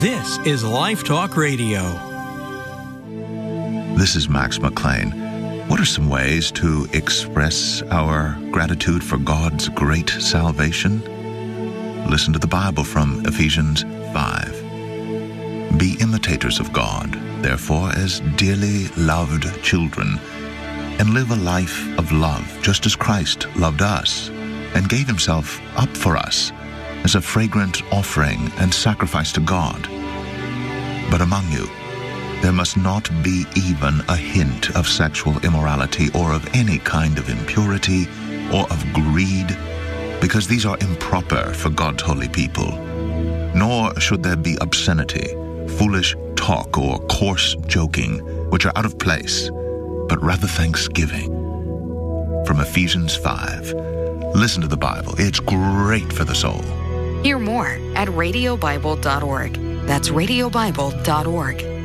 This is Life Talk Radio. This is Max McLean. What are some ways to express our gratitude for God's great salvation? Listen to the Bible from Ephesians 5. Be imitators of God, therefore, as dearly loved children, and live a life of love, just as Christ loved us, and gave himself up for us, as a fragrant offering and sacrifice to God. But among you, there must not be even a hint of sexual immorality or of any kind of impurity or of greed, because these are improper for God's holy people. Nor should there be obscenity, foolish talk, or coarse joking, which are out of place, but rather thanksgiving. From Ephesians 5. Listen to the Bible. It's great for the soul. Hear more at radiobible.org. That's radiobible.org.